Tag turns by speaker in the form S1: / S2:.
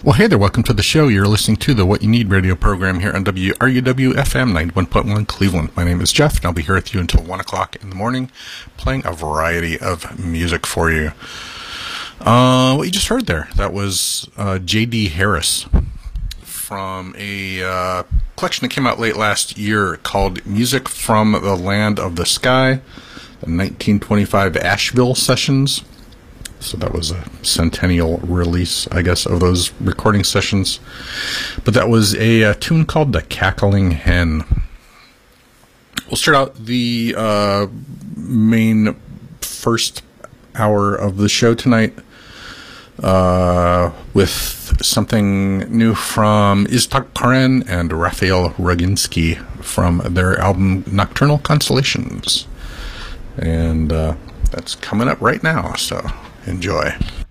S1: Well, hey there, welcome to the show. You're listening to the What You Need radio program here on WRUW-FM 91.1 Cleveland. My name is Jeff, and I'll be here with you until 1 o'clock in the morning, playing a variety of music for you. What you just heard there, that was J.D. Harris from a collection that came out late last year called Music from the Land of the Sky, the 1925 Asheville Sessions. So that was a centennial release, I guess, of those recording sessions. But that was a tune called The Cackling Hen. We'll start out the main first hour of the show tonight with something new from Iztok Karen and Raphael Roginski from their album Nocturnal Constellations. And that's coming up right now, so enjoy.